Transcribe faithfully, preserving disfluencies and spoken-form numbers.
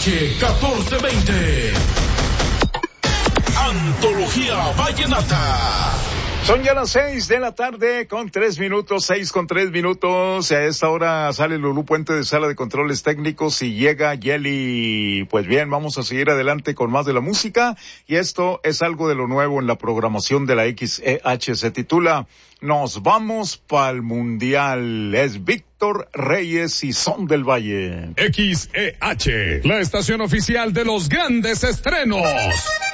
H catorce veinte. Antología Vallenata. Son ya las seis de la tarde con tres minutos, seis con tres minutos. A esta hora sale Lulú Puente de Sala de Controles Técnicos y llega Yeli. Pues bien, vamos a seguir adelante con más de la música. Y esto es algo de lo nuevo en la programación de la X E H. Se titula Nos vamos pa'l Mundial. Es Víctor Reyes y Son del Valle. X E H, la estación oficial de los grandes estrenos.